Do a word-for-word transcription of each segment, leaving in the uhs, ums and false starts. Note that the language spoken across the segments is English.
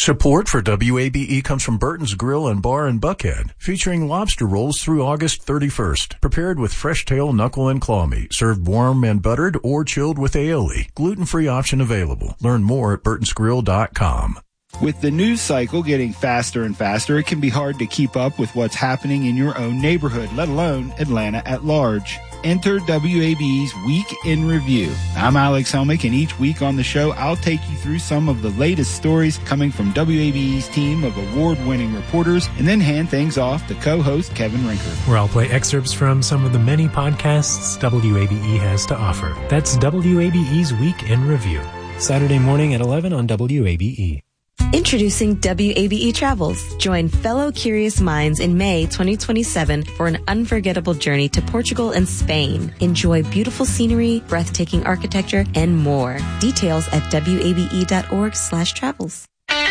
Support for W A B E comes from Burton's Grill and Bar in Buckhead, featuring lobster rolls through August thirty-first. Prepared with fresh tail, knuckle, and claw meat. Served warm and buttered or chilled with aioli. Gluten-free option available. Learn more at burtons grill dot com. With the news cycle getting faster and faster, it can be hard to keep up with what's happening in your own neighborhood, let alone Atlanta at large. Enter W A B E's Week in Review. I'm Alex Helmick, and each week on the show, I'll take you through some of the latest stories coming from W A B E's team of award-winning reporters, and then hand things off to co-host Kevin Rinker, where I'll play excerpts from some of the many podcasts W A B E has to offer. That's W A B E's Week in Review, Saturday morning at eleven on W A B E. Introducing W A B E Travels. Join fellow curious minds in May twenty twenty-seven for an unforgettable journey to Portugal and Spain. Enjoy beautiful scenery, breathtaking architecture, and more. Details at W A B E dot org slash travels.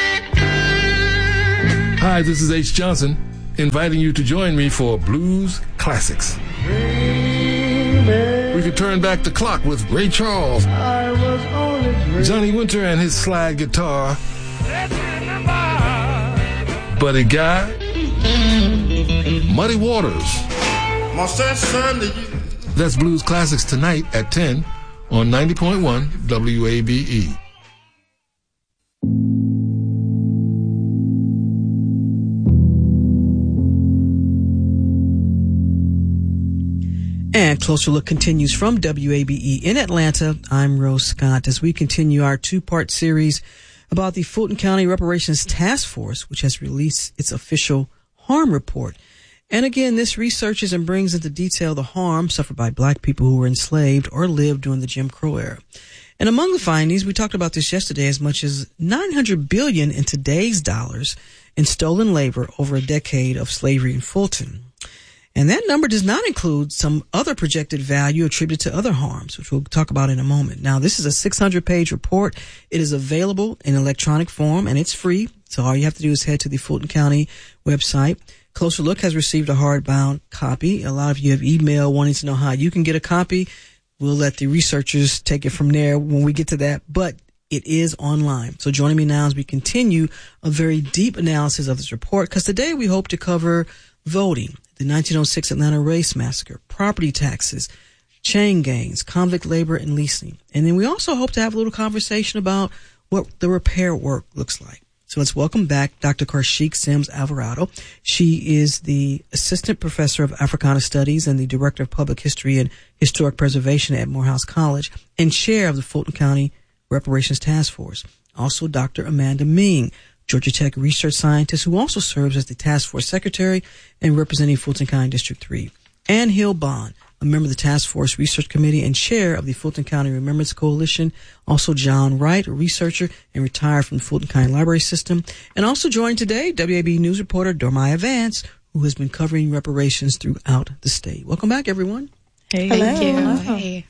Hi, this is H. Johnson, inviting you to join me for Blues Classics. We could turn back the clock with Ray Charles, Johnny Winter and his slide guitar, Buddy Guy, Muddy Waters. That's Blues Classics tonight at ten on ninety point one W A B E. And Closer Look continues from W A B E in Atlanta. I'm Rose Scott as we continue our two-part series about the Fulton County Reparations Task Force, which has released its official harm report. And again, this researches and brings into detail the harm suffered by black people who were enslaved or lived during the Jim Crow era. And among the findings, we talked about this yesterday, as much as nine hundred billion dollars in today's dollars in stolen labor over a decade of slavery in Fulton. And that number does not include some other projected value attributed to other harms, which we'll talk about in a moment. Now, this is a six hundred page report. It is available in electronic form, and it's free. So all you have to do is head to the Fulton County website. Closer Look has received a hardbound copy. A lot of you have emailed wanting to know how you can get a copy. We'll let the researchers take it from there when we get to that. But it is online. So joining me now as we continue a very deep analysis of this report, because today we hope to cover voting, the nineteen oh six Atlanta Race Massacre, property taxes, chain gangs, convict labor, and leasing. And then we also hope to have a little conversation about what the repair work looks like. So let's welcome back Doctor Karshik Sims Alvarado. She is the Assistant Professor of Africana Studies and the Director of Public History and Historic Preservation at Morehouse College and Chair of the Fulton County Reparations Task Force. Also, Doctor Amanda Ming, Georgia Tech research scientist who also serves as the task force secretary and representing Fulton County District three. Ann Hill Bond, a member of the task force research committee and chair of the Fulton County Remembrance Coalition. Also John Wright, a researcher and retired from the Fulton County Library System. And also joined today, W A B News reporter Dormaya Vance, who has been covering reparations throughout the state. Welcome back, everyone. Hey. Hello. Thank you. Hello. Hey.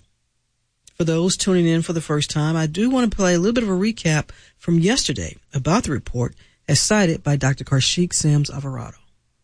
For those tuning in for the first time, I do want to play a little bit of a recap from yesterday about the report as cited by Doctor Karshik Sims Alvarado.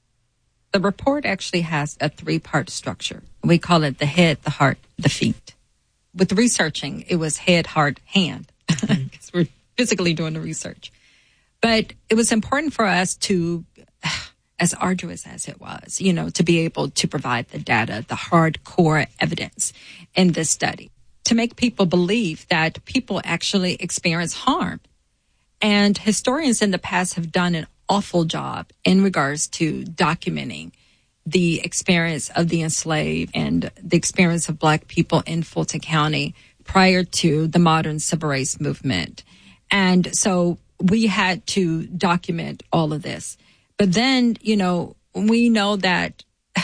The report actually has a three-part structure. We call it the head, the heart, the feet. With researching, it was head, heart, hand, because we're physically doing the research. But it was important for us to, as arduous as it was, you know, to be able to provide the data, the hardcore evidence in this study, to make people believe that people actually experience harm. And historians in the past have done an awful job in regards to documenting the experience of the enslaved and the experience of black people in Fulton County prior to the modern civil rights movement. And so we had to document all of this. But then, you know, we know that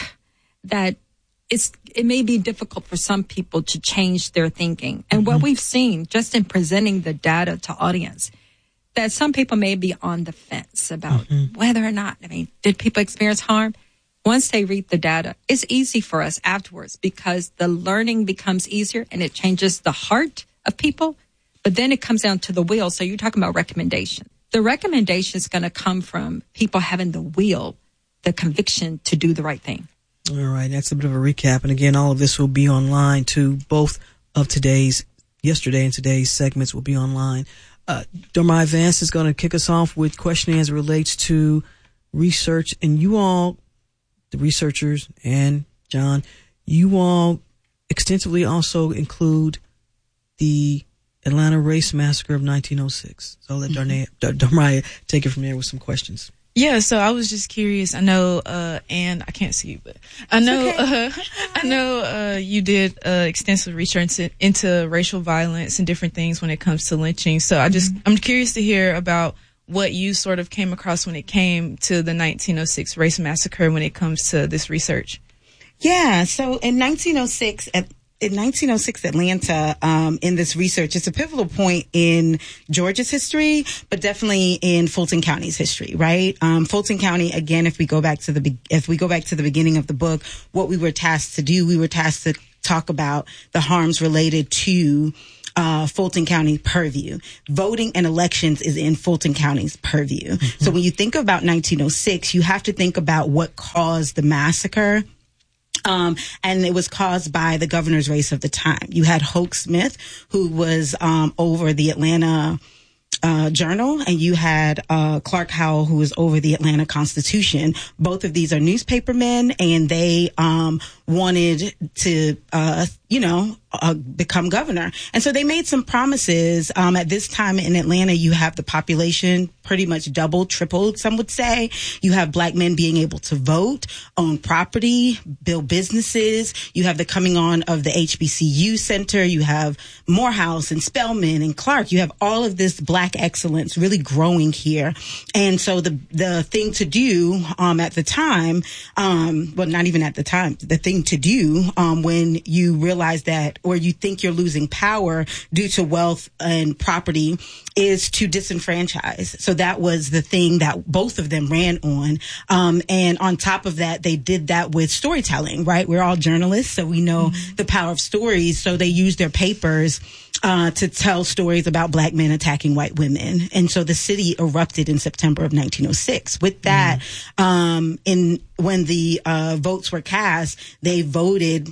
that it's it may be difficult for some people to change their thinking. And mm-hmm. what we've seen just in presenting the data to audience, that some people may be on the fence about mm-hmm. whether or not, I mean, did people experience harm? Once they read the data, it's easy for us afterwards because the learning becomes easier and it changes the heart of people. But then it comes down to the will. So you're talking about recommendation. The recommendation is going to come from people having the will, the conviction to do the right thing. All right. That's a bit of a recap. And again, all of this will be online too. Both of today's, yesterday and today's segments will be online. uh, Dormai Vance is going to kick us off with questioning as it relates to research. And you all, the researchers and John, you all extensively also include the Atlanta Race Massacre of nineteen oh six. So I'll let Darnay, Dormai take it from there with some questions. Yeah, so I was just curious. I know, uh, and I can't see you, but I know, okay. uh, I know, uh, you did, uh, extensive research into racial violence and different things when it comes to lynching. So I just, mm-hmm. I'm curious to hear about what you sort of came across when it came to the nineteen oh six race massacre when it comes to this research. Yeah, so in nineteen oh six, at In nineteen oh six Atlanta, um, in this research, it's a pivotal point in Georgia's history, but definitely in Fulton County's history, right? Um, Fulton County, again, if we go back to the, be- if we go back to the beginning of the book, what we were tasked to do, we were tasked to talk about the harms related to Uh, Fulton County purview. Voting and elections is in Fulton County's purview. Mm-hmm. So when you think about nineteen oh six, you have to think about what caused the massacre. Um, and it was caused by the governor's race of the time. You had Hoke Smith, who was um, over the Atlanta uh, Journal, and you had uh, Clark Howell, who was over the Atlanta Constitution. Both of these are newspapermen, and they um, wanted to, uh, you know, uh, become governor. And so they made some promises. Um, at this time in Atlanta, you have the population pretty much doubled, tripled, some would say. You have black men being able to vote, own property, build businesses. You have the coming on of the H B C U Center. You have Morehouse and Spelman and Clark. You have all of this black excellence really growing here. And so the the thing to do um, at the time, um, well, not even at the time, the thing to do um, when you realize that, or you think you're losing power due to wealth and property, is to disenfranchise. So that was the thing that both of them ran on. Um, and on top of that, they did that with storytelling, right? We're all journalists, so we know mm-hmm. the power of stories. So they used their papers uh, to tell stories about black men attacking white women. And so the city erupted in September of nineteen oh six. With that, mm-hmm. um, in when the uh, votes were cast, they voted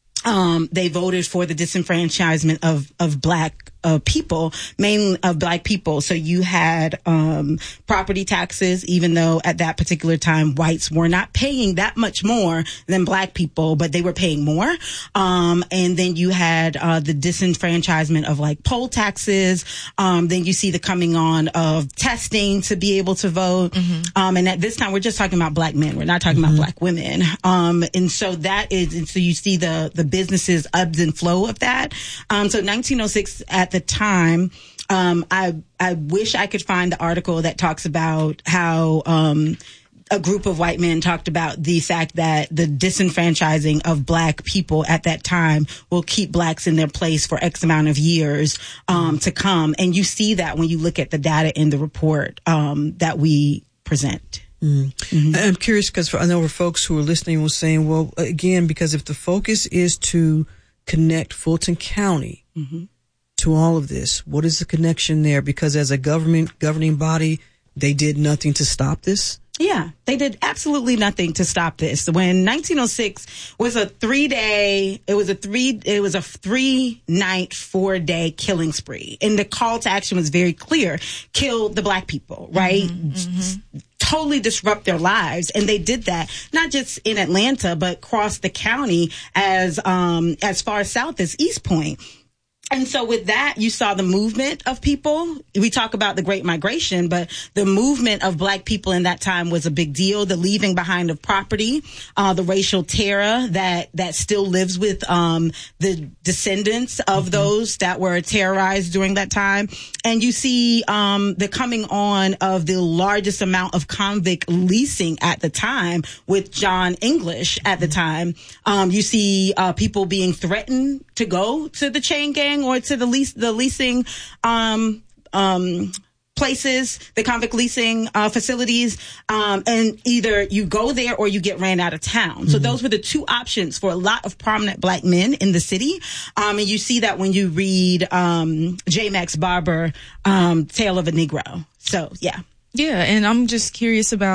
Um, they voted for the disenfranchisement of, of black uh, people, mainly of black people. So you had um, property taxes, even though at that particular time whites were not paying that much more than black people, but they were paying more. Um, and then you had uh, the disenfranchisement of like poll taxes. Um, then you see the coming on of testing to be able to vote. Mm-hmm. Um, and at this time, we're just talking about black men. We're not talking mm-hmm. about black women. Um, and so that is, and so you see the the businesses ebbs and flow of that. Um, so nineteen oh six at the time, um, I, I wish I could find the article that talks about how, um, a group of white men talked about the fact that the disenfranchising of black people at that time will keep blacks in their place for X amount of years, um, to come. And you see that when you look at the data in the report, um, that we present. Mm. Mm-hmm. I'm curious because I know for folks who are listening were saying, well, again, because if the focus is to connect Fulton County mm-hmm. to all of this, what is the connection there? Because as a government governing body, they did nothing to stop this. Yeah, they did absolutely nothing to stop this. When nineteen oh six was a three day, it was a three, it was a three night, four day killing spree. And the call to action was very clear. Kill the black people, right? Mm-hmm, mm-hmm. Totally disrupt their lives. And they did that, not just in Atlanta, but across the county as, um, as far south as East Point. And so with that, you saw the movement of people. We talk about the Great Migration, but the movement of black people in that time was a big deal. The leaving behind of property, uh, the racial terror that, that still lives with, um, the descendants of mm-hmm. those that were terrorized during that time. And you see, um, the coming on of the largest amount of convict leasing at the time with John English at the time. Um, you see, uh, people being threatened to go to the chain gang or to the lease, the leasing, um, um, places, the convict leasing, uh, facilities. Um, and either you go there or you get ran out of town. Mm-hmm. So those were the two options for a lot of prominent black men in the city. Um, and you see that when you read, um, J. Max Barber, um, Tale of a Negro. So, yeah. Yeah. And I'm just curious about,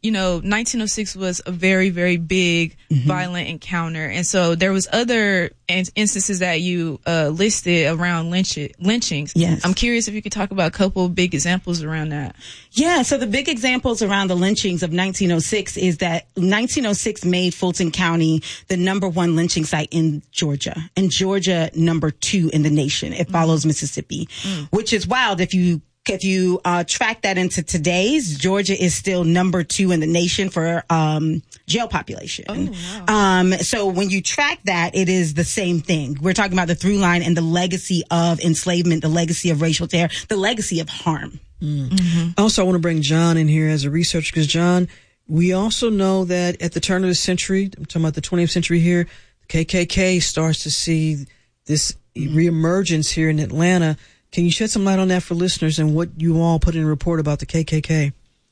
you know, nineteen oh six was a very, very big mm-hmm. violent encounter. And so there was other in- instances that you uh, listed around lynch- lynchings. Yes. I'm curious if you could talk about a couple of big examples around that. Yeah, so the big examples around the lynchings of nineteen oh six is that nineteen oh six made Fulton County the number one lynching site in Georgia, and Georgia number two in the nation. It follows mm-hmm. Mississippi, mm. which is wild if you If you uh, track that into today's, Georgia is still number two in the nation for um, jail population. Oh, wow. Um, so when you track that, it is the same thing. We're talking about the through line and the legacy of enslavement, the legacy of racial terror, the legacy of harm. Mm. Mm-hmm. Also, I want to bring John in here as a researcher because, John, we also know that at the turn of the century, I'm talking about the twentieth century here, the K K K starts to see this reemergence here in Atlanta. Can you shed some light on that for listeners and what you all put in a report about the K K K?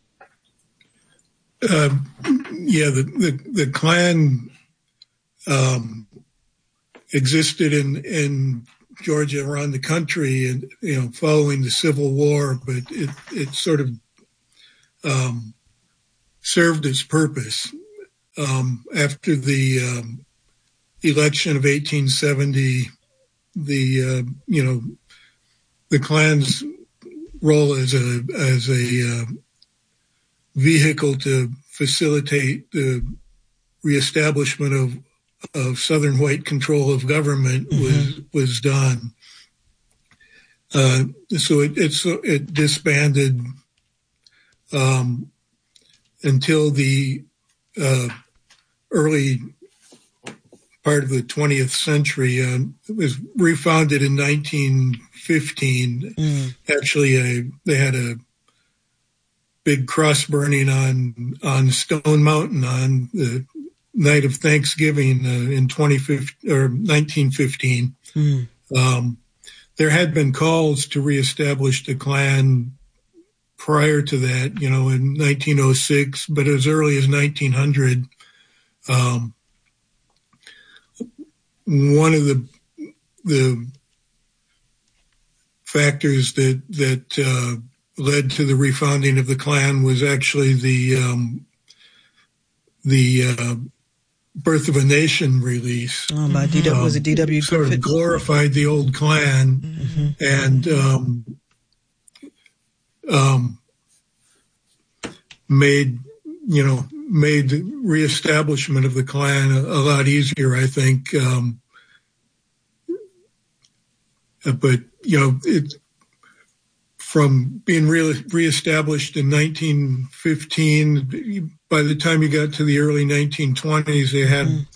Uh, yeah, the, the, the Klan um, existed in, in Georgia, around the country, and, you know, following the Civil War, but it, it sort of um, served its purpose. Um, after the um, election of eighteen seventy, the, uh, you know, the Klan's role as a as a uh, vehicle to facilitate the reestablishment of of Southern white control of government mm-hmm. was was done. Uh, so it it's, it disbanded um, until the uh, early part of the twentieth century. Uh, it was refounded in nineteen fifteen. Mm. Actually, a, they had a big cross burning on on Stone Mountain on the night of Thanksgiving uh, in twenty fifteen or nineteen fifteen. Mm. Um, there had been calls to reestablish the Klan prior to that, you know, in nineteen oh six, but as early as nineteen hundred. Um, one of the the factors that that uh, led to the refounding of the Klan was actually the um, the uh, Birth of a Nation release. Oh, by D W, um, was it D W Sort of glorified the old Klan mm-hmm. and um, um, made you know made the reestablishment of the Klan a, a lot easier, I think. Um, but you know, it from being re- reestablished in nineteen fifteen. By the time you got to the early nineteen twenties, they had, mm.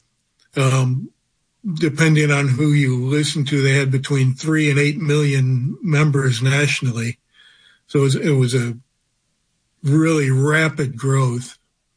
um, depending on who you listen to, they had between three and eight million members nationally. So it was, it was a really rapid growth.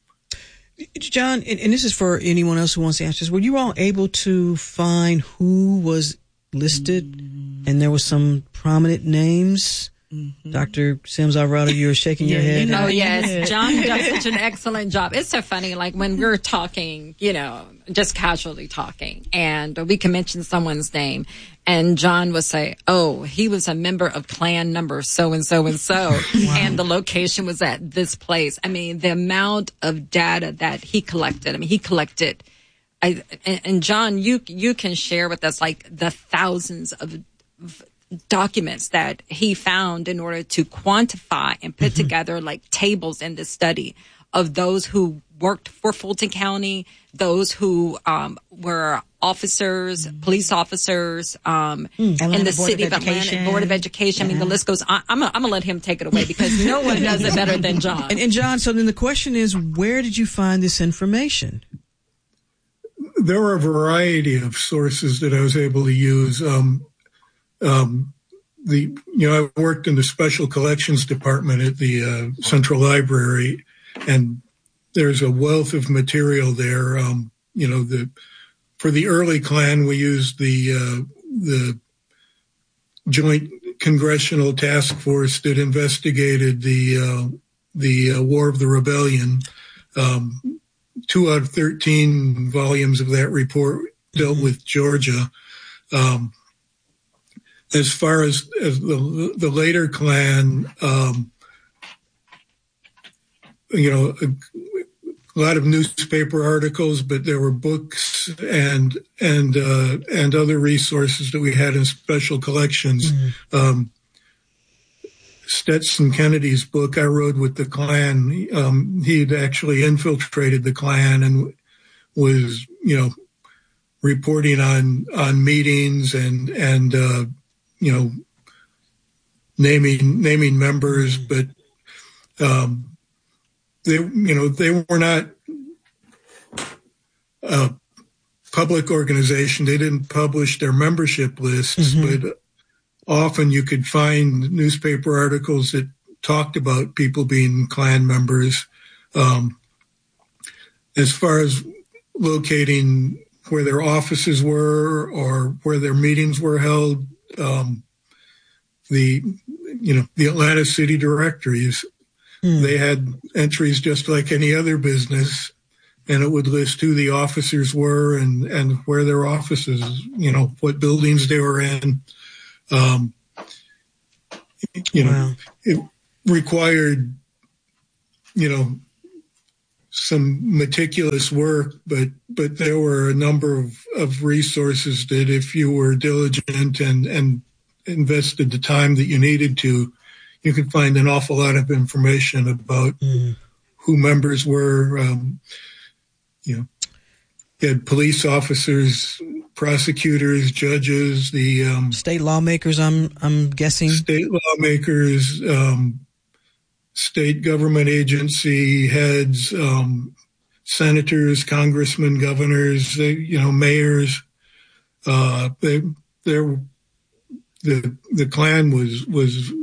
John, and, and this is for anyone else who wants to answer this, were you all able to find who was listed mm-hmm. and there were some prominent names? Mm-hmm. Doctor Sims Alvarado, you're shaking yeah, your head. Oh, yes. John does such an excellent job. It's so funny, like when we're talking, you know, just casually talking, and we can mention someone's name, and John would say, oh, he was a member of Klan number so-and-so and so, wow. and the location was at this place. I mean, the amount of data that he collected, I mean, he collected, I, and, and John, you you can share with us, like, the thousands of documents that he found in order to quantify and put mm-hmm. together like tables in this study of those who worked for Fulton County, those who um, were officers, mm-hmm. police officers um, mm. in the city of, of Atlanta, Board of Education. Yeah. I mean, the list goes on. I'm going to let him take it away because no one does it better than John. And, and John, so then the question is, where did you find this information? There were a variety of sources that I was able to use. Um, Um, the, you know, I worked in the special collections department at the uh, Central Library, and there's a wealth of material there. Um, you know, the, for the early Klan, we used the, uh, the Joint Congressional Task Force that investigated the, uh, the uh, War of the Rebellion. Um, two out of thirteen volumes of that report dealt mm-hmm. with Georgia. Um, As far as, as the, the later Klan, um, you know, a, a lot of newspaper articles, but there were books and and uh, and other resources that we had in special collections. Mm-hmm. Um, Stetson Kennedy's book, I Rode with the Klan, um, he'd actually infiltrated the Klan and was, you know, reporting on, on meetings and, and, uh, you know, naming, naming members, but, um, they, you know, they were not a public organization. They didn't publish their membership lists, mm-hmm. but often you could find newspaper articles that talked about people being Klan members. Um, as far as locating where their offices were or where their meetings were held, um, the, you know, the Atlanta City Directories, mm. they had entries just like any other business, and it would list who the officers were and, and where their offices, you know, what buildings they were in. Um, you know, wow. It required, you know, some meticulous work, but, but there were a number of, of resources that if you were diligent and, and invested the time that you needed to, you could find an awful lot of information about mm. who members were. Um, you know, you had police officers, prosecutors, judges, the um, state lawmakers. I'm I'm guessing state lawmakers, um, state government agency heads, um, senators, congressmen, governors, they, you know, mayors. Uh, they, they're, the the Klan was was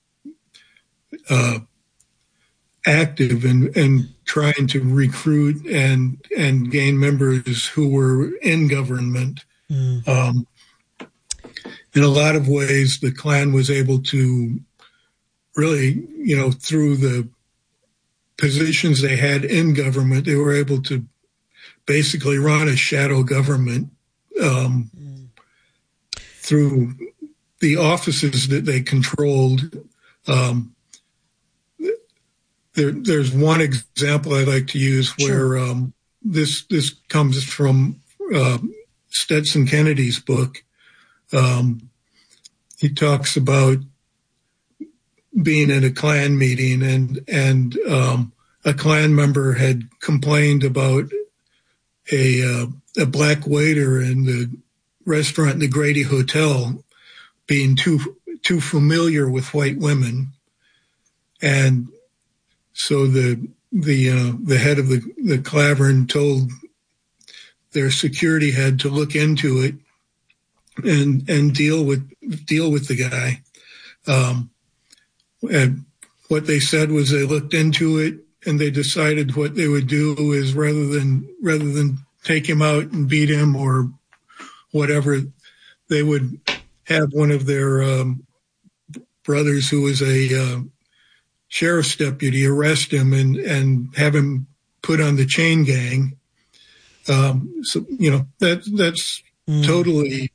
uh, active and and trying to recruit and and gain members who were in government. Mm. Um, in a lot of ways, the Klan was able to really, you know, through the positions they had in government, they were able to basically run a shadow government um, mm. through the offices that they controlled. Um, There, there's one example I like to use where sure. um, this this comes from uh, Stetson Kennedy's book. Um, he talks about being at a Klan meeting, and and um, a Klan member had complained about a uh, a black waiter in the restaurant, the Grady Hotel, being too too familiar with white women, and so the the uh, the head of the the Clavern told their security head to look into it and and deal with deal with the guy. Um, and what they said was they looked into it and they decided what they would do is rather than rather than take him out and beat him or whatever, they would have one of their um, brothers who was a uh, sheriff's deputy arrest him and, and have him put on the chain gang. Um, so, you know, that that's mm. totally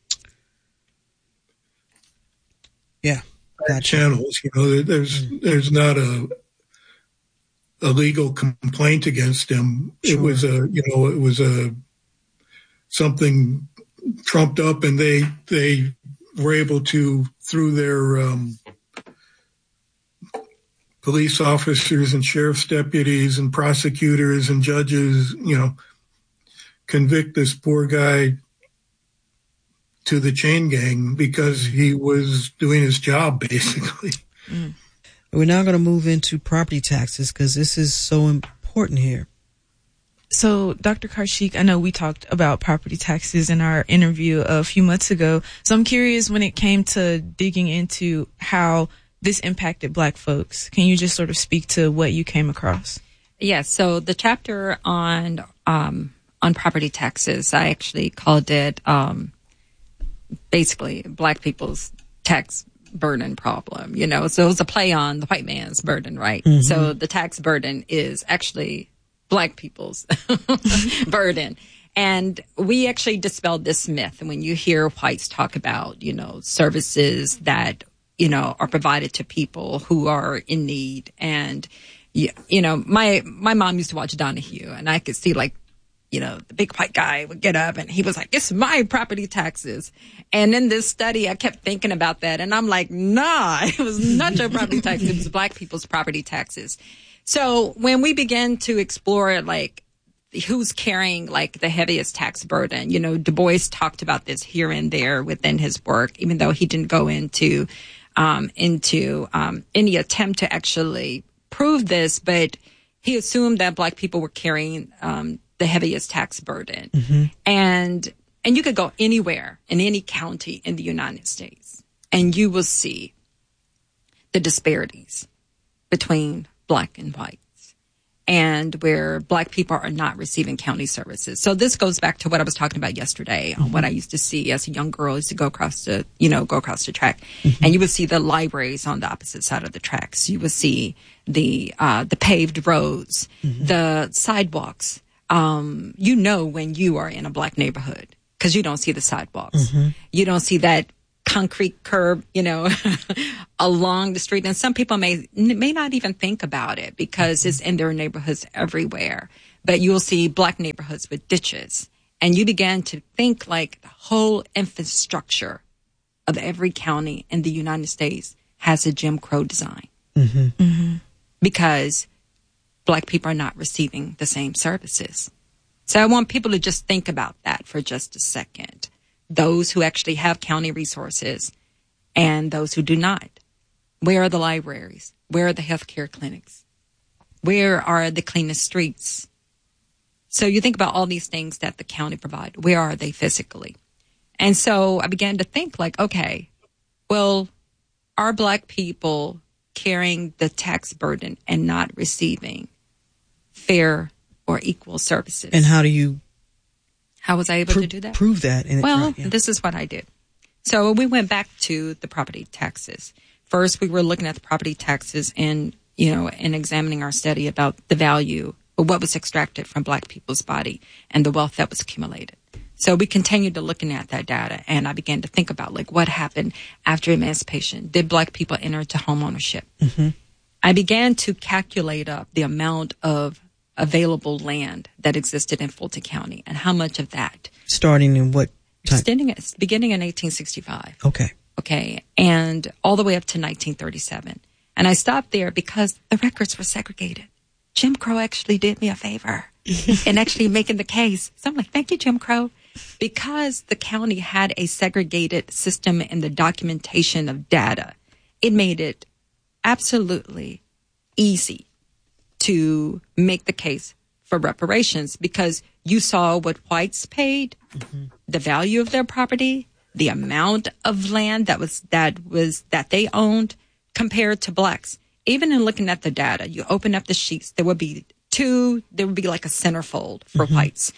yeah gotcha. channels. You know, there's mm. there's not a a legal complaint against him. Sure. It was a you know it was a something trumped up, and they they were able to, through their um, police officers and sheriff's deputies and prosecutors and judges, you know, convict this poor guy to the chain gang because he was doing his job, basically. Mm. We're now going to move into property taxes because this is so important here. So, Doctor Karshik, I know we talked about property taxes in our interview a few months ago. So I'm curious, when it came to digging into how this impacted Black folks, can you just sort of speak to what you came across? Yes. So the chapter on um, on property taxes, I actually called it um, basically Black people's tax burden problem. You know, so it was a play on the white man's burden, right? Mm-hmm. So the tax burden is actually Black people's burden. And we actually dispelled this myth. And when you hear whites talk about, you know, services that, you know, are provided to people who are in need, and you, you know, my, my mom used to watch Donahue, and I could see like, you know, the big white guy would get up and he was like, it's my property taxes. And in this study, I kept thinking about that. And I'm like, nah, it was not your property taxes. It was black people's property taxes. So when we began to explore like who's carrying like the heaviest tax burden, you know, Du Bois talked about this here and there within his work, even though he didn't go into, um, into, um, any attempt to actually prove this, but he assumed that black people were carrying, um, the heaviest tax burden. Mm-hmm. And, and you could go anywhere in any county in the United States and you will see the disparities between black and whites and where black people are not receiving county services. So this goes back to what I was talking about yesterday on mm-hmm. what I used to see as a young girl. I used to go across the, you know, go across the track mm-hmm. and you would see the libraries on the opposite side of the tracks. You would see the, uh, the paved roads, mm-hmm. the sidewalks. Um, you know when you are in a black neighborhood because you don't see the sidewalks. Mm-hmm. You don't see that concrete curb, you know, along the street. And some people may may not even think about it because mm-hmm. it's in their neighborhoods everywhere. But you'll see black neighborhoods with ditches. And you begin to think like the whole infrastructure of every county in the United States has a Jim Crow design. Mm-hmm. Mm-hmm. Because black people are not receiving the same services. So I want people to just think about that for just a second. Those who actually have county resources and those who do not. Where are the libraries? Where are the healthcare clinics? Where are the cleanest streets? So you think about all these things that the county provide. Where are they physically? And so I began to think like, okay, well, are black people carrying the tax burden and not receiving fair or equal services? And how do you how was I able pro- to do that? Prove that. In well, it, yeah. This is what I did. So we went back to the property taxes. First, we were looking at the property taxes and, you know, and examining our study about the value of what was extracted from black people's body and the wealth that was accumulated. So we continued to looking at that data, and I began to think about like what happened after emancipation. Did black people enter into home ownership? Mm-hmm. I began to calculate up the amount of available land that existed in Fulton County and how much of that. Starting in what time? Starting, beginning in eighteen sixty-five. Okay. Okay. And all the way up to nineteen thirty-seven. And I stopped there because the records were segregated. Jim Crow actually did me a favor in actually making the case. So I'm like, thank you, Jim Crow. Because the county had a segregated system in the documentation of data, it made it absolutely easy to make the case for reparations because you saw what whites paid, mm-hmm. the value of their property, the amount of land that was that was that they owned compared to blacks. Even in looking at the data, you open up the sheets, there would be two, there would be like a centerfold for mm-hmm. whites.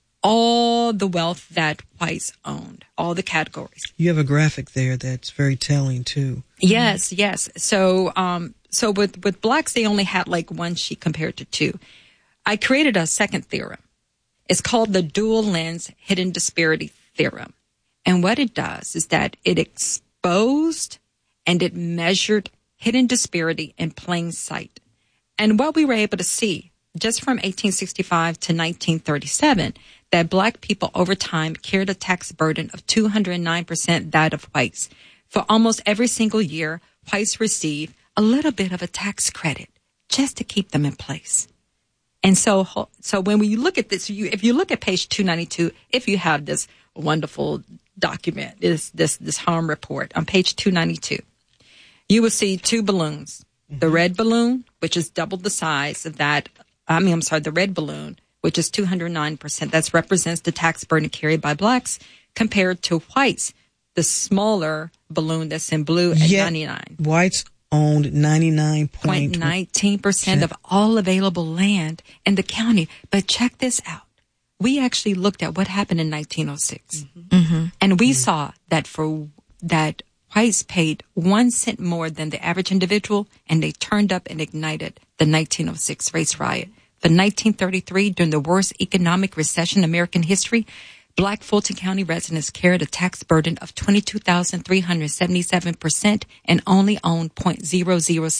All the wealth that whites owned, all the categories. You have a graphic there that's very telling too. Yes, yes. So, um, so with, with blacks, they only had like one sheet compared to two. I created a second theorem. It's called the dual lens hidden disparity theorem. And what it does is that it exposed and it measured hidden disparity in plain sight. And what we were able to see just from eighteen sixty-five to nineteen thirty-seven, that black people over time carried a tax burden of two hundred nine percent that of whites. For almost every single year, whites receive a little bit of a tax credit just to keep them in place. And so, so when we look at this, you, if you look at page two ninety-two, if you have this wonderful document, this, this, this harm report on page two ninety-two, you will see two balloons. Mm-hmm. The red balloon, which is double the size of that, I mean, I'm sorry, the red balloon, which is two hundred nine percent. That represents the tax burden carried by blacks compared to whites, the smaller balloon that's in blue at Yet, ninety-nine. Whites owned ninety-nine point one nine percent of all available land in the county. But check this out. We actually looked at what happened in nineteen oh six. Mm-hmm. Mm-hmm. And we mm-hmm. saw that for that whites paid one cent more than the average individual, and they turned up and ignited the nineteen oh six race riot. For nineteen thirty-three, during the worst economic recession in American history, black Fulton County residents carried a tax burden of twenty-two thousand three hundred seventy-seven percent and only owned zero point zero zero six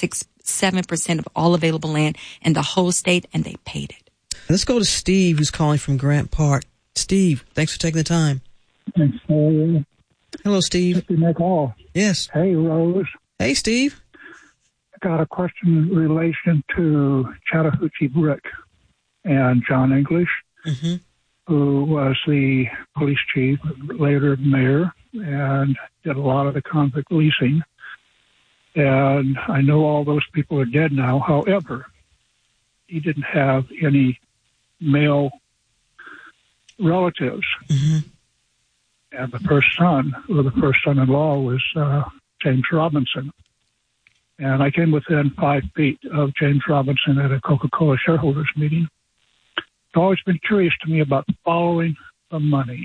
seven percent of all available land in the whole state, and they paid it. Let's go to Steve, who's calling from Grant Park. Steve, thanks for taking the time. Thanks for you. Hello, Steve. Happy Nick Hall. Yes. Hey, Rose. Hey, Steve. I got a question in relation to Chattahoochee Brick and John English, mm-hmm. who was the police chief, later mayor, and did a lot of the convict leasing. And I know all those people are dead now. However, he didn't have any male relatives. Mm-hmm. And the first son, or the first son-in-law, was uh, James Robinson. And I came within five feet of James Robinson at a Coca-Cola shareholders meeting. It's always been curious to me about following the money.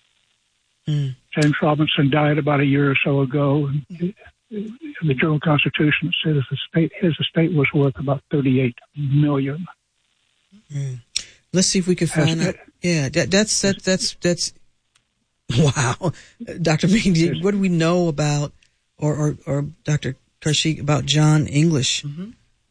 Mm. James Robinson died about a year or so ago. And in the Journal Constitution, it says the state, his estate was worth about thirty-eight million dollars. Mm. Let's see if we can find out. Yeah, that, that's that, that's that's wow, Doctor Ming. What do we know about, or or, or Doctor Karshik, about John English? Mm-hmm.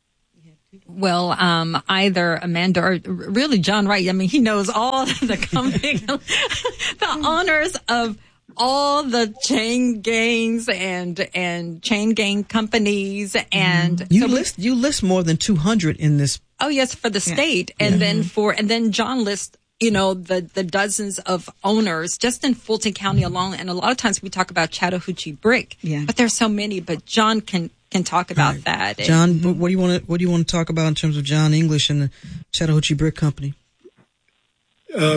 Well, um, either Amanda or really John Wright. I mean, he knows all the convict, the owners of all the chain gangs and and chain gang companies, and you so list you list more than two hundred in this. Oh yes, for the state, yeah. and yeah. then for and then John lists, you know, the the dozens of owners just in Fulton County alone, and a lot of times we talk about Chattahoochee Brick, yeah. but there's so many. But John can can talk about right. that. John, and, what do you want to what do you want to talk about in terms of John English and the Chattahoochee Brick Company? Uh,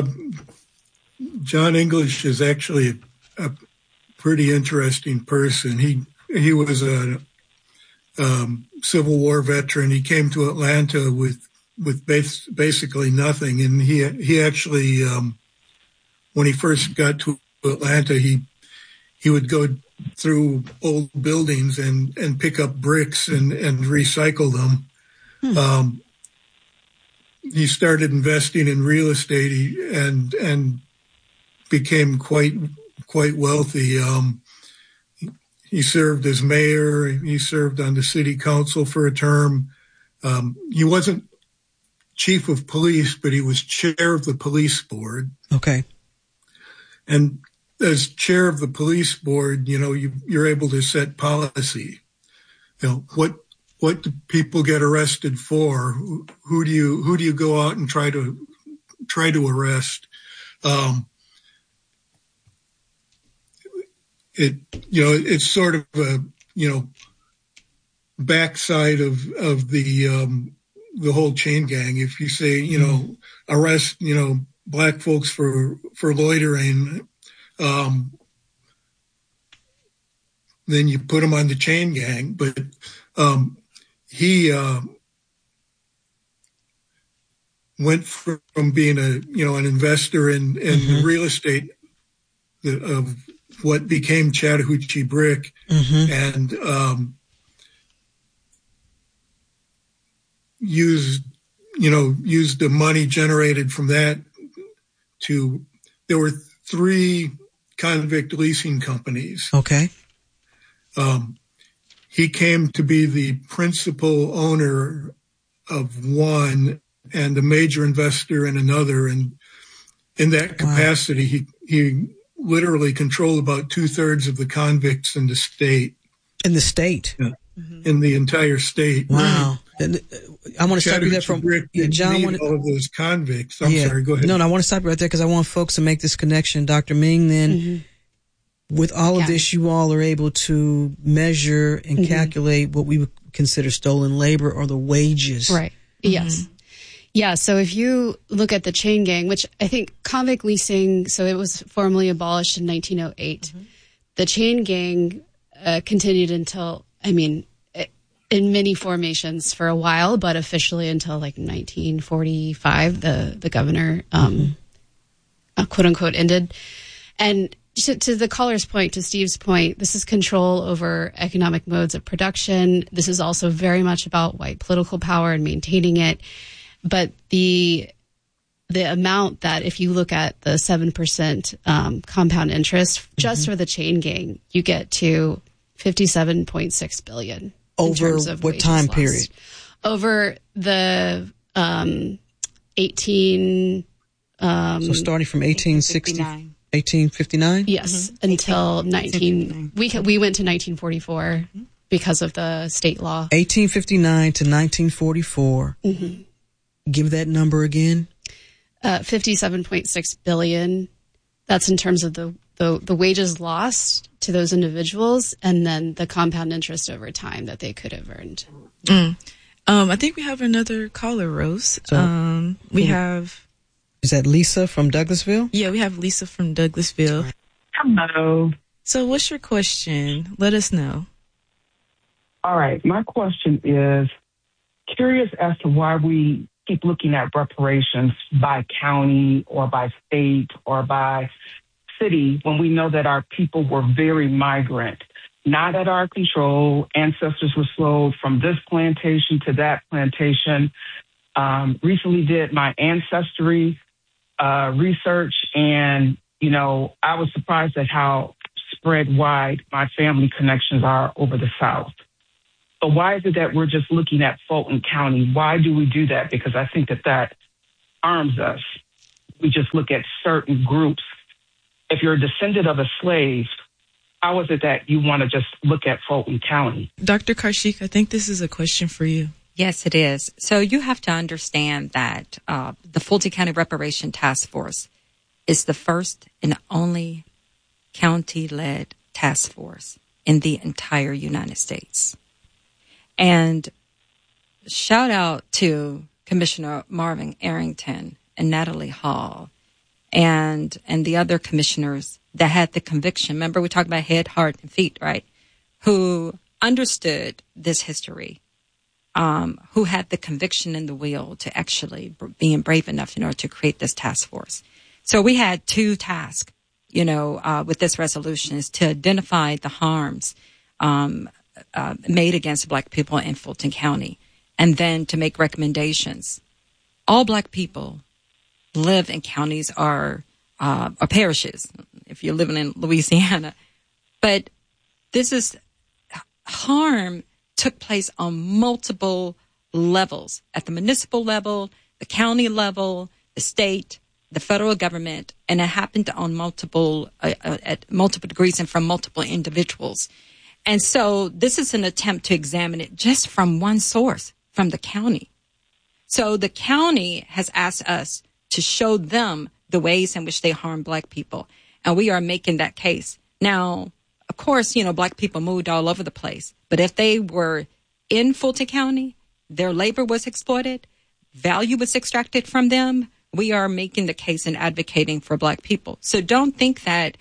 John English is actually a, a pretty interesting person. He he was a um, Civil War veteran. He came to Atlanta with with bas- basically nothing, and he he actually um, when he first got to Atlanta, he he would go through old buildings and, and pick up bricks and, and recycle them. Hmm. Um, he started investing in real estate he, and and became quite quite wealthy. Um, he, he served as mayor. He served on the city council for a term. Um, he wasn't chief of police, but he was chair of the police board. Okay. And as chair of the police board, you know, you, you're able to set policy. You know, what what do people get arrested for? Who, who do you who do you go out and try to try to arrest? Um, it you know it's sort of a you know backside of of the um, the whole chain gang. If you say you know arrest you know black folks for for loitering. Um, then you put him on the chain gang, but um, he uh, went from being a you know an investor in, in mm-hmm. real estate of what became Chattahoochee Brick, mm-hmm. and um, used you know used the money generated from that to there were three convict leasing companies. Okay. Um, he came to be the principal owner of one and a major investor in another. And in that capacity, wow. he, he literally controlled about two thirds of the convicts in the state. In the state? Yeah. Mm-hmm. In the entire state. Wow. And I want to stop you there from yeah, John. Wanted, all of those convicts. I'm yeah. sorry. Go ahead. No, no, I want to stop you right there because I want folks to make this connection. Doctor Ming, then mm-hmm. with all of yeah. this, you all are able to measure and mm-hmm. calculate what we would consider stolen labor or the wages. Right. Mm-hmm. Yes. Yeah. So if you look at the chain gang, which I think convict leasing, so it was formally abolished in nineteen oh eight. Mm-hmm. The chain gang uh, continued until, I mean, in many formations for a while, but officially until like nineteen forty-five, the, the governor, um, mm-hmm. uh, quote unquote, ended. And to, to the caller's point, to Steve's point, this is control over economic modes of production. This is also very much about white political power and maintaining it. But the, the amount that if you look at the seven percent, um, compound interest just mm-hmm. for the chain gang, you get to fifty-seven point six billion. Over what time lost. period? Over the um, eighteen. Um, so starting from eighteen sixty, eighteen fifty-nine? Yes, Mm-hmm. until nineteen. We we went to nineteen forty-four mm-hmm. because of the state law. eighteen fifty-nine to nineteen forty-four. Mm-hmm. Give that number again. Uh, fifty-seven point six billion. That's in terms of the, the, the wages lost to those individuals and then the compound interest over time that they could have earned. Mm. Um, I think we have another caller, Rose. So, um, we who, have. Is that Lisa from Douglasville? Yeah, we have Lisa from Douglasville. Hello. So what's your question? Let us know. All right. My question is curious as to why we keep looking at reparations by county or by state or by city when we know that our people were very migrant, not at our control. Ancestors were sold from this plantation to that plantation. Um, recently did my ancestry uh, research, and, you know, I was surprised at how spread wide my family connections are over the South. So why is it that we're just looking at Fulton County? Why do we do that? Because I think that that arms us. We just look at certain groups. If you're a descendant of a slave, how is it that you want to just look at Fulton County? Doctor Karshik, I think this is a question for you. Yes, it is. So you have to understand that uh, the Fulton County Reparation Task Force is the first and only county-led task force in the entire United States. And shout out to Commissioner Marvin Arrington and Natalie Hall and and the other commissioners that had the conviction. Remember, we talked about head, heart, and feet, right? Who understood this history, um, who had the conviction and the will to actually being brave enough in order to create this task force. So we had two tasks, you know, uh, with this resolution is to identify the harms um Uh, made against Black people in Fulton County, and then to make recommendations. All Black people live in counties or, uh, or parishes, if you're living in Louisiana. But this is harm took place on multiple levels, at the municipal level, the county level, the state, the federal government, and it happened on multiple, uh, uh, at multiple degrees and from multiple individuals. And so this is an attempt to examine it just from one source, from the county. So the county has asked us to show them the ways in which they harm Black people. And we are making that case. Now, of course, you know, Black people moved all over the place. But if they were in Fulton County, their labor was exploited, value was extracted from them, we are making the case and advocating for Black people. So don't think that,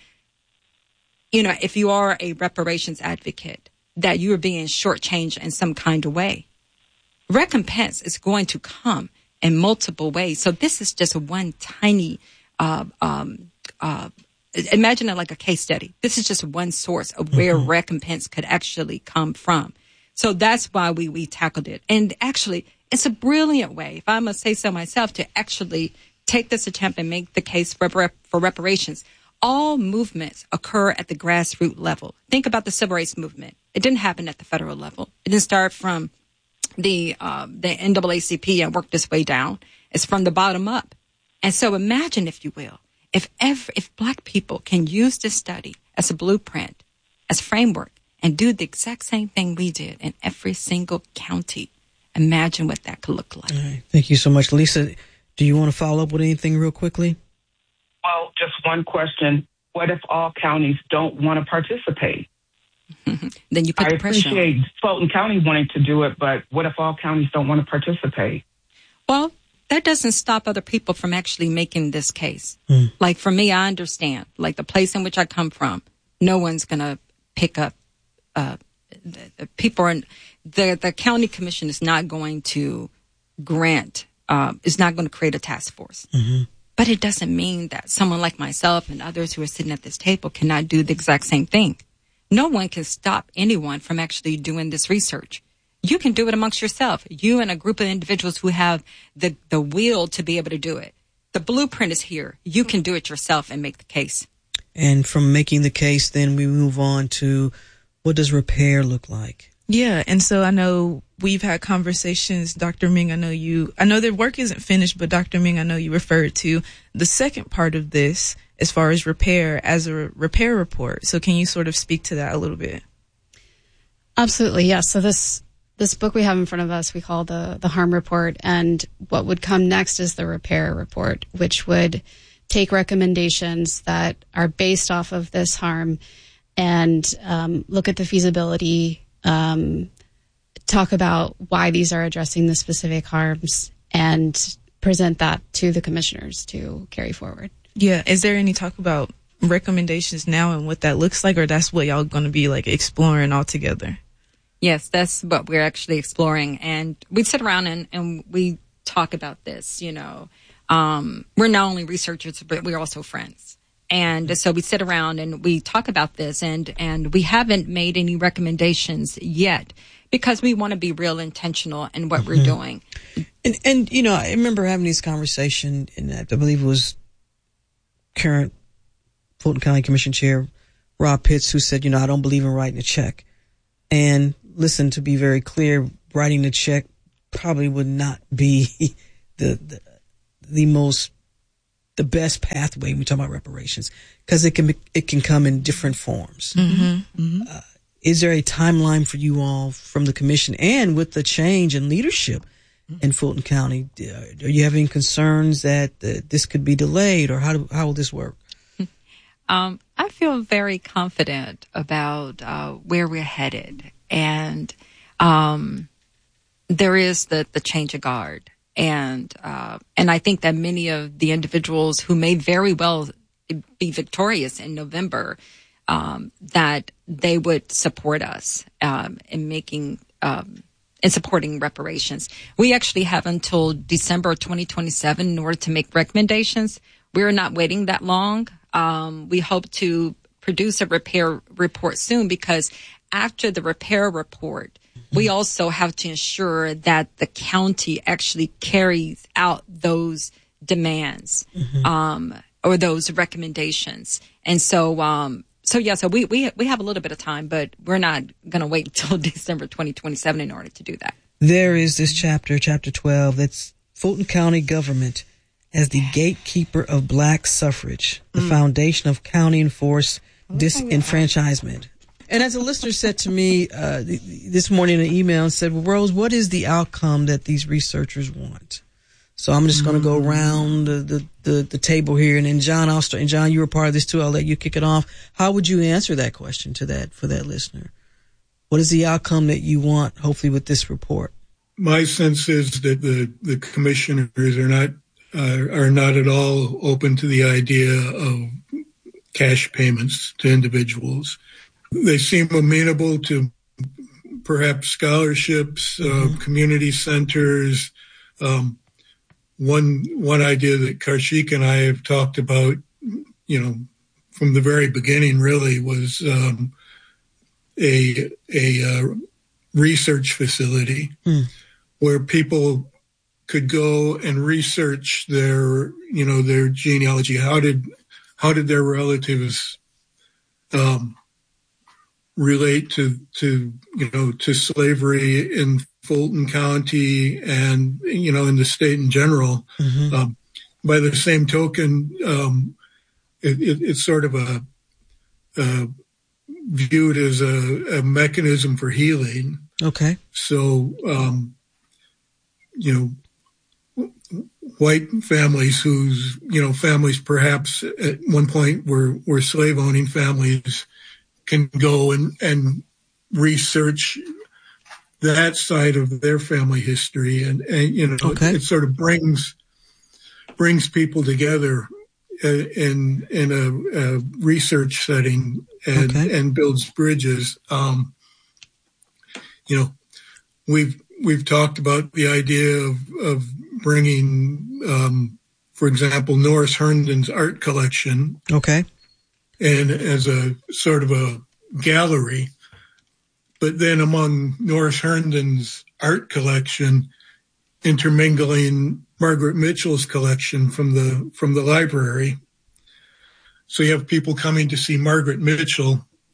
you know, if you are a reparations advocate, that you are being shortchanged in some kind of way. Recompense is going to come in multiple ways. So this is just one tiny, uh, um, uh, imagine it like a case study. This is just one source of where mm-hmm. recompense could actually come from. So that's why we, we tackled it. And actually, it's a brilliant way, if I must say so myself, to actually take this attempt and make the case for, for reparations. All movements occur at the grassroots level. Think about the civil rights movement. It didn't happen at the federal level. It didn't start from the uh, the N double A C P and work its way down. It's from the bottom up. And so imagine, if you will, if ever, if Black people can use this study as a blueprint, as a framework, and do the exact same thing we did in every single county, imagine what that could look like. All right. Thank you so much. Lisa, do you want to follow up with anything real quickly? Well, just one question. What if all counties don't want to participate? Then you put I the pressure on. appreciate Fulton County wanting to do it, but what if all counties don't want to participate? Well, that doesn't stop other people from actually making this case. Mm. Like for me, I understand, like the place in which I come from, no one's going to pick up, uh, the, the people are, the, the county commission is not going to grant, uh, is not going to create a task force. Mm-hmm. But it doesn't mean that someone like myself and others who are sitting at this table cannot do the exact same thing. No one can stop anyone from actually doing this research. You can do it amongst yourself. You and a group of individuals who have the, the will to be able to do it. The blueprint is here. You can do it yourself and make the case. And from making the case, then we move on to what does repair look like? Yeah, and so I know we've had conversations, Doctor Ming, I know you, I know their work isn't finished, but Doctor Ming, I know you referred to the second part of this as far as repair as a repair report. So can you sort of speak to that a little bit? Absolutely, yes. So this this book we have in front of us, we call the the harm report, and what would come next is the repair report, which would take recommendations that are based off of this harm and um, look at the feasibility, um, talk about why these are addressing the specific harms, and present that to the commissioners to carry forward. Yeah. Is there any talk about recommendations now and what that looks like, or that's what y'all going to be like exploring all together? Yes, that's what we're actually exploring. And we sit around and, and we talk about this, you know. Um, we're not only researchers, but we're also friends. And so we sit around and we talk about this, and, and we haven't made any recommendations yet because we want to be real intentional in what mm-hmm. we're doing. And, and, you know, I remember having this conversation, and I believe it was current Fulton County Commission Chair Rob Pitts, who said, you know, I don't believe in writing a check. And listen, to be very clear, writing a check probably would not be the, the, the most, the best pathway when we talk about reparations, because it can be, it can come in different forms. Mm-hmm. Mm-hmm. Uh, is there a timeline for you all from the commission, and with the change in leadership in Fulton County, are you having concerns that uh, this could be delayed, or how do, how will this work? Um, I feel very confident about uh, where we're headed, and um, there is the, the change of guard, and uh, and I think that many of the individuals who may very well be victorious in November, um, that they would support us um, in making um, in supporting reparations. We actually have until December twenty twenty-seven in order to make recommendations. We're not waiting that long. Um, we hope to produce a repair report soon, because after the repair report, mm-hmm. we also have to ensure that the county actually carries out those demands, mm-hmm. um, or those recommendations. And so, um, so yeah, so we, we, we have a little bit of time, but we're not going to wait until December twenty twenty-seven in order to do that. There is this chapter, chapter twelve, that's Fulton County government as the gatekeeper of black suffrage, the mm. foundation of county enforced disenfranchisement. And as a listener said to me uh, this morning in an email and said, well, Rose, what is the outcome that these researchers want? So I'm just mm. going to go around the, the, the, the table here. And then John, I'll start. And John, you were part of this too. I'll let you kick it off. How would you answer that question to that, for that listener? What is the outcome that you want, hopefully, with this report? My sense is that the, the commissioners are not Uh, are not at all open to the idea of cash payments to individuals. They seem amenable to perhaps scholarships, uh, mm-hmm. community centers. Um, one one idea that Karshik and I have talked about, you know, from the very beginning, really, was um, a a uh, research facility mm. where people could go and research their, you know, their genealogy. How did, how did their relatives, um, relate to, to, you know, to slavery in Fulton County and, you know, in the state in general. Mm-hmm. Um, by the same token, um, it, it, it's sort of a, uh, viewed as a, a mechanism for healing. Okay. So, um, you know, white families whose, you know, families perhaps at one point were, were slave owning families can go and, and research that side of their family history. And, and you know, okay. it, it sort of brings, brings people together in, in a, a research setting and, okay. and builds bridges. Um, you know, we've, we've talked about the idea of, of bringing, um, for example, Norris Herndon's art collection. Okay. And as a sort of a gallery, but then among Norris Herndon's art collection, intermingling Margaret Mitchell's collection from the, from the library. So you have people coming to see Margaret Mitchell,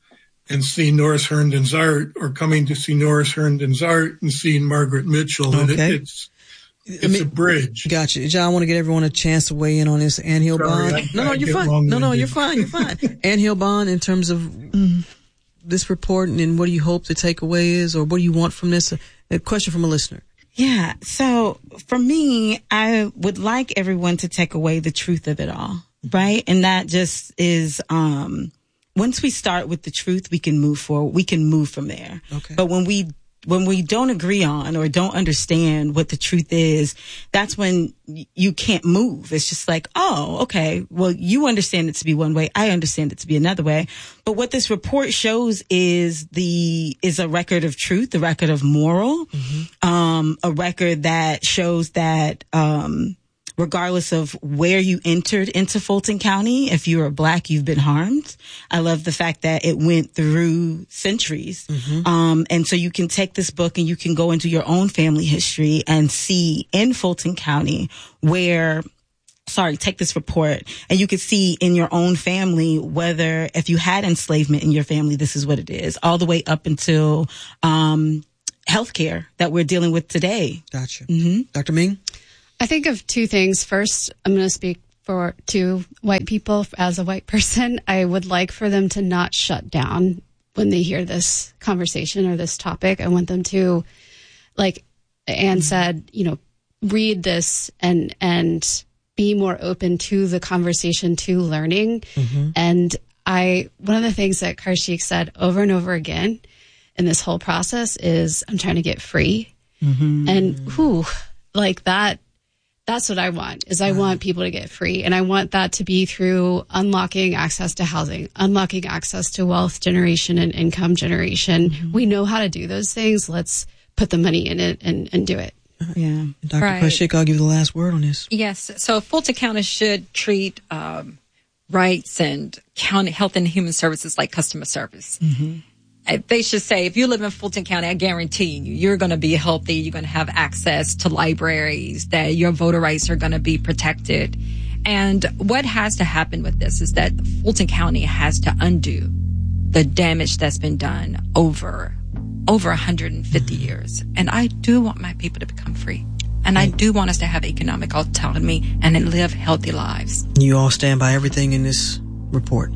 and seen Norris Herndon's art, or coming to see Norris Herndon's art and seeing Margaret Mitchell. Okay. And it, it's it's I mean, a bridge. Gotcha. John, I want to get everyone a chance to weigh in on this. Ann Hill Bond. I, no, no, I you're fine. No, no, you're fine. You're fine. Ann Hill Bond, in terms of mm, this report, and what do you hope the takeaway is, or what do you want from this? A, a question from a listener. Yeah. So for me, I would like everyone to take away the truth of it all, right? And that just is, um, once we start with the truth, we can move forward. We can move from there. Okay. But when we when we don't agree on or don't understand what the truth is, that's when you can't move. It's just like, oh, okay, well, you understand it to be one way. I understand it to be another way. But what this report shows is the, is a record of truth, a record of moral, mm-hmm. um, a record that shows that, um, regardless of where you entered into Fulton County, if you are Black, you've been harmed. I love the fact that it went through centuries. Mm-hmm. Um, and so you can take this book and you can go into your own family history and see in Fulton County where, sorry, take this report and you could see in your own family whether if you had enslavement in your family, this is what it is, all the way up until, um, healthcare that we're dealing with today. Gotcha. Mm-hmm. Doctor Ming? I think of two things. First, I'm going to speak for to white people as a white person. I would like for them to not shut down when they hear this conversation or this topic. I want them to, like Anne said, you know, read this and and be more open to the conversation, to learning. Mm-hmm. And I, one of the things that Kaushik said over and over again in this whole process is, I'm trying to get free. Mm-hmm. And whew, like that. That's what I want, is I want people to get free. And I want that to be through unlocking access to housing, unlocking access to wealth generation and income generation. Mm-hmm. We know how to do those things. Let's put the money in it and, and do it. Yeah. Doctor Right. Kaushik, I'll give you the last word on this. Yes. So Fulton County should treat um, rights and county health and human services like customer service. Mm-hmm. They should say, if you live in Fulton County, I guarantee you, you're going to be healthy. You're going to have access to libraries, that your voter rights are going to be protected. And what has to happen with this is that Fulton County has to undo the damage that's been done over, over one hundred fifty years. And I do want my people to become free. And I do want us to have economic autonomy and then live healthy lives. You all stand by everything in this report?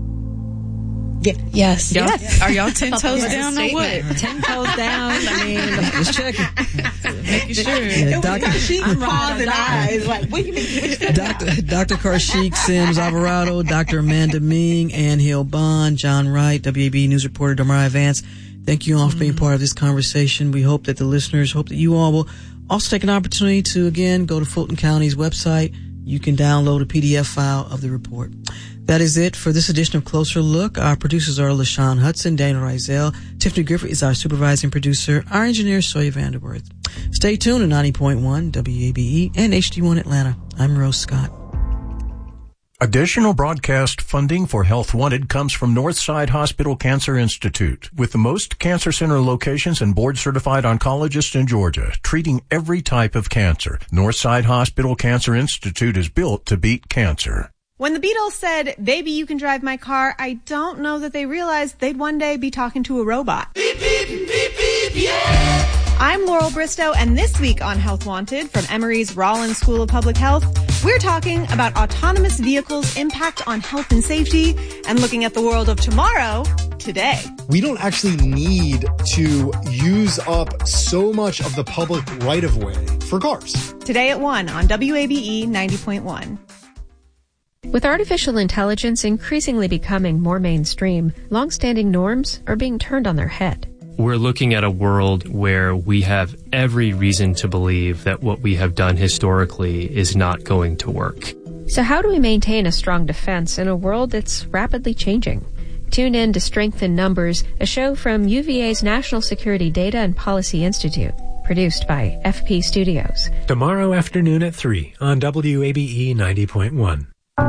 Yeah. Yes. Y'all, yes. Are y'all ten toes down or what? Ten toes down. I mean, just checking. Making sure. Yeah, Doctor Pause and eyes. Like, what do you mean? Doctor Doctor Kaushik Sims Alvarado, Doctor Amanda Ming, Ann Hill Bond, John Wright, W A B E News reporter Damari Vance. Thank you all for being part of this conversation. We hope that the listeners, hope that you all will also take an opportunity to, again, go to Fulton County's website. You can download a P D F file of the report. That is it for this edition of Closer Look. Our producers are LaShawn Hudson, Daniel Rizal. Tiffany Griffith is our supervising producer. Our engineer is Sawyer Vanderworth. Stay tuned to ninety point one W A B E and H D one Atlanta. I'm Rose Scott. Additional broadcast funding for Health Wanted comes from Northside Hospital Cancer Institute, with the most cancer center locations and board-certified oncologists in Georgia, treating every type of cancer. Northside Hospital Cancer Institute is built to beat cancer. When the Beatles said, "Baby, you can drive my car," I don't know that they realized they'd one day be talking to a robot. Beep, beep, beep, beep, yeah! I'm Laurel Bristow, and this week on Health Wanted from Emory's Rollins School of Public Health, we're talking about autonomous vehicles' impact on health and safety and looking at the world of tomorrow, today. We don't actually need to use up so much of the public right-of-way for cars. Today at one on W A B E ninety point one. With artificial intelligence increasingly becoming more mainstream, long-standing norms are being turned on their head. We're looking at a world where we have every reason to believe that what we have done historically is not going to work. So how do we maintain a strong defense in a world that's rapidly changing? Tune in to Strength in Numbers, a show from U V A's National Security Data and Policy Institute, produced by F P Studios. Tomorrow afternoon at three on W A B E ninety point one.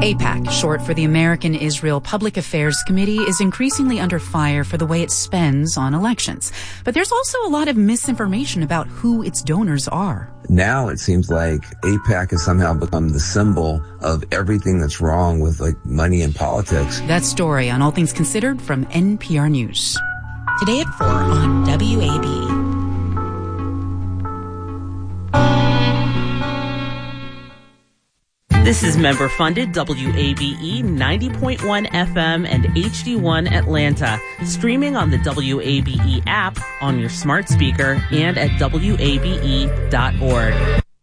AIPAC, short for the American Israel Public Affairs Committee, is increasingly under fire for the way it spends on elections. But there's also a lot of misinformation about who its donors are. Now it seems like AIPAC has somehow become the symbol of everything that's wrong with like money and politics. That story on All Things Considered from N P R News. Today at four on W A B E. This is member-funded W A B E ninety point one F M and H D one Atlanta, streaming on the W A B E app, on your smart speaker, and at W A B E dot org.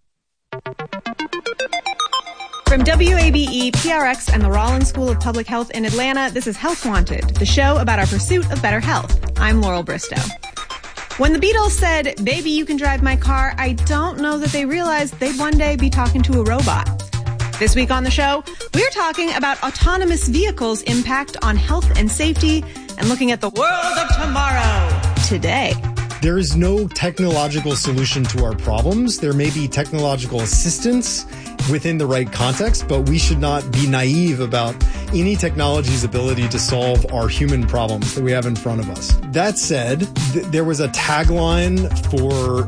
From W A B E, P R X, and the Rollins School of Public Health in Atlanta, this is Health Wanted, the show about our pursuit of better health. I'm Laurel Bristow. When the Beatles said, "Baby, you can drive my car," I don't know that they realized they'd one day be talking to a robot. This week on the show, we're talking about autonomous vehicles' impact on health and safety and looking at the world of tomorrow today. There is no technological solution to our problems. There may be technological assistance within the right context, but we should not be naive about any technology's ability to solve our human problems that we have in front of us. That said, th- there was a tagline for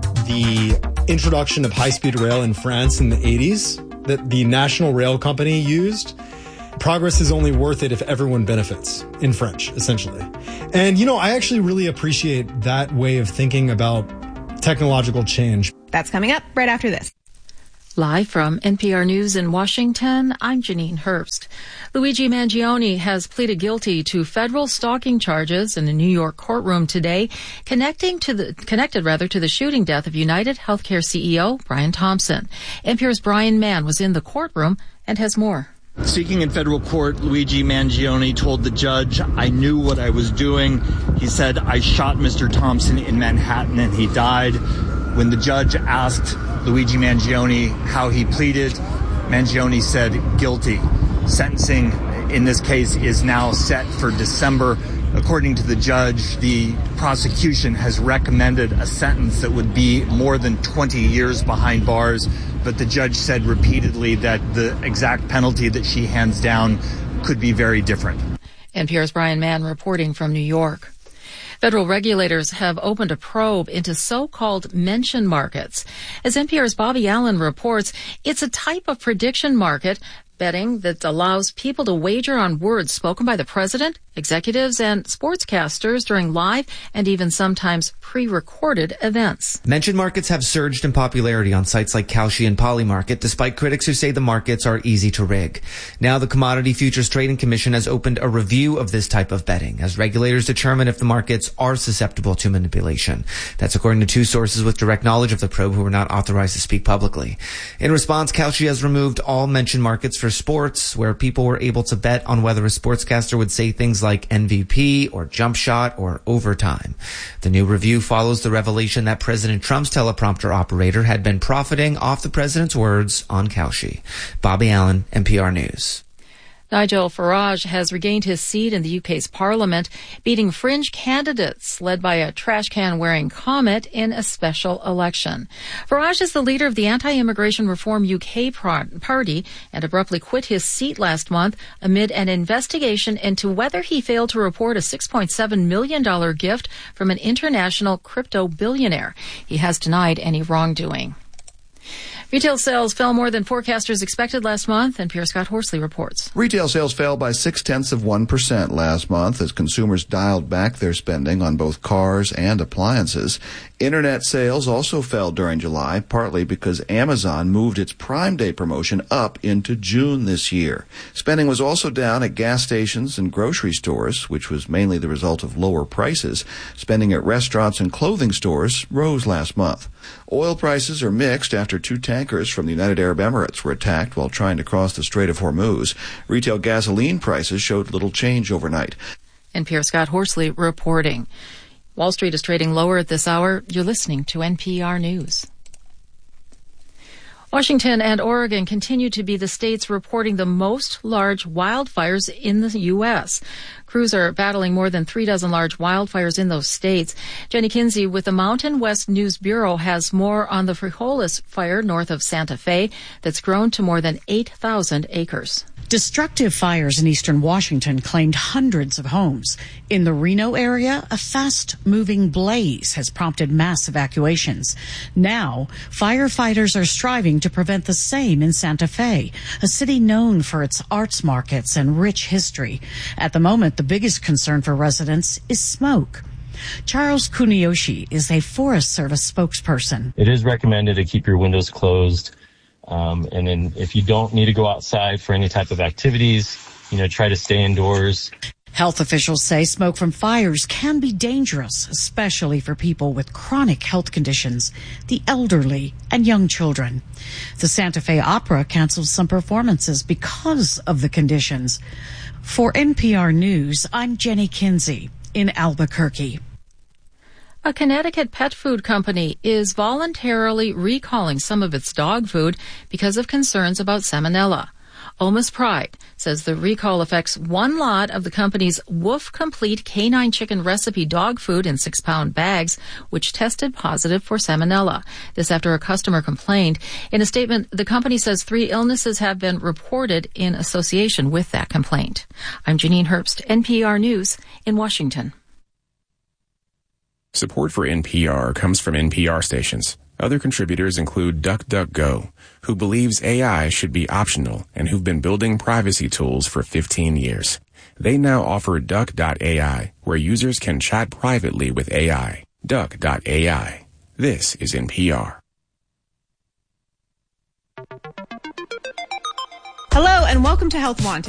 the introduction of high-speed rail in France in the eighties that the National Rail Company used. Progress is only worth it if everyone benefits, in French, essentially. And, you know, I actually really appreciate that way of thinking about technological change. That's coming up right after this. Live from N P R News in Washington, I'm Janine Herbst. Luigi Mangione has pleaded guilty to federal stalking charges in a New York courtroom today, connecting to the connected rather to the shooting death of United Healthcare C E O Brian Thompson. N P R's Brian Mann was in the courtroom and has more. Speaking in federal court, Luigi Mangione told the judge, "I knew what I was doing." He said, "I shot Mister Thompson in Manhattan and he died." When the judge asked Luigi Mangione how he pleaded, Mangione said guilty. Sentencing in this case is now set for December. According to the judge, the prosecution has recommended a sentence that would be more than twenty years behind bars, but the judge said repeatedly that the exact penalty that she hands down could be very different. N P R's Brian Mann reporting from New York. Federal regulators have opened a probe into so-called mention markets. As N P R's Bobby Allen reports, it's a type of prediction market betting that allows people to wager on words spoken by the president, executives, and sportscasters during live and even sometimes pre-recorded events. Mention markets have surged in popularity on sites like Kalshi and Polymarket, despite critics who say the markets are easy to rig. Now the Commodity Futures Trading Commission has opened a review of this type of betting as regulators determine if the markets are susceptible to manipulation. That's according to two sources with direct knowledge of the probe who were not authorized to speak publicly. In response, Kalshi has removed all mention markets for sports, where people were able to bet on whether a sportscaster would say things like M V P or jump shot or overtime. The new review follows the revelation that President Trump's teleprompter operator had been profiting off the president's words on Kalshi. Bobby Allen, N P R News. Nigel Farage has regained his seat in the U K's parliament, beating fringe candidates led by a trash can-wearing comet in a special election. Farage is the leader of the Anti-Immigration Reform U K party and abruptly quit his seat last month amid an investigation into whether he failed to report a six point seven million dollars gift from an international crypto billionaire. He has denied any wrongdoing. Retail sales fell more than forecasters expected last month, and Pierre Scott Horsley reports. Retail sales fell by six-tenths of one percent last month as consumers dialed back their spending on both cars and appliances. Internet sales also fell during July, partly because Amazon moved its Prime Day promotion up into June this year. Spending was also down at gas stations and grocery stores, which was mainly the result of lower prices. Spending at restaurants and clothing stores rose last month. Oil prices are mixed after two tankers from the United Arab Emirates were attacked while trying to cross the Strait of Hormuz. Retail gasoline prices showed little change overnight. And Pierre Scott Horsley reporting. Wall Street is trading lower at this hour. You're listening to N P R News. Washington and Oregon continue to be the states reporting the most large wildfires in the U S. Crews are battling more than three dozen large wildfires in those states. Jenny Kinsey with the Mountain West News Bureau has more on the Frijoles fire north of Santa Fe that's grown to more than eight thousand acres. Destructive fires in eastern Washington claimed hundreds of homes. In the Reno area, a fast-moving blaze has prompted mass evacuations. Now, firefighters are striving to prevent the same in Santa Fe, a city known for its arts markets and rich history. At the moment, the biggest concern for residents is smoke. Charles Kuniyoshi is a Forest Service spokesperson. It is recommended to keep your windows closed. Um, and then if you don't need to go outside for any type of activities, you know, try to stay indoors. Health officials say smoke from fires can be dangerous, especially for people with chronic health conditions, the elderly, and young children. The Santa Fe Opera canceled some performances because of the conditions. For N P R News, I'm Jenny Kinsey in Albuquerque. A Connecticut pet food company is voluntarily recalling some of its dog food because of concerns about salmonella. Omas Pride says the recall affects one lot of the company's Wolf Complete Canine Chicken Recipe dog food in six-pound bags, which tested positive for salmonella. This after a customer complained. In a statement, the company says three illnesses have been reported in association with that complaint. I'm Janine Herbst, N P R News in Washington. Support for N P R comes from N P R stations. Other contributors include DuckDuckGo, who believes A I should be optional and who've been building privacy tools for fifteen years. They now offer Duck dot A I, where users can chat privately with A I. Duck dot A I. This is N P R. Hello and welcome to Health Wanted.